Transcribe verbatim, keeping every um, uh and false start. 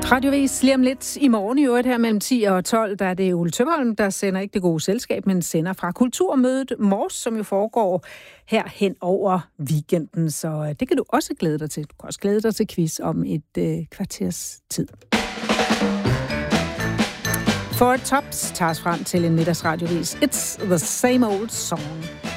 Radiovis lige om lidt i morgen i øvrigt her mellem ti og tolv, der er det Ole Tømholm, der sender ikke Det Gode Selskab, men sender fra Kulturmødet Mors, som jo foregår her hen over weekenden. Så det kan du også glæde dig til. Du kan også glæde dig til quiz om et øh, kvarters tid. For Tops tager os frem til en middagsradiovis. It's the same old song.